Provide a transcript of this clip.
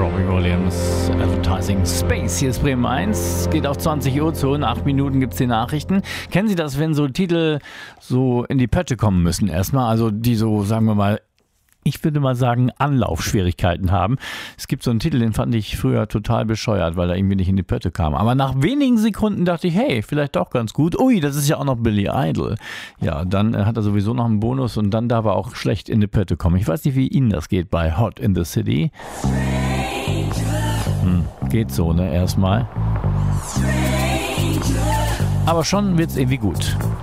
Robbie Williams, Advertising Space. Hier ist Bremen 1, geht auf 20 Uhr zu, in 8 Minuten gibt es die Nachrichten. Kennen Sie das, wenn so Titel so in die Pötte kommen müssen erstmal? Also die so, sagen wir mal, ich würde mal sagen, Anlaufschwierigkeiten haben. Es gibt so einen Titel, den fand ich früher total bescheuert, weil er irgendwie nicht in die Pötte kam. Aber nach wenigen Sekunden dachte ich, hey, vielleicht doch ganz gut. Ui, das ist ja auch noch Billy Idol. Ja, dann hat er sowieso noch einen Bonus und dann darf er auch schlecht in die Pötte kommen. Ich weiß nicht, wie Ihnen das geht bei Hot in the City. Geht so, ne, erstmal. Aber schon wird's irgendwie gut.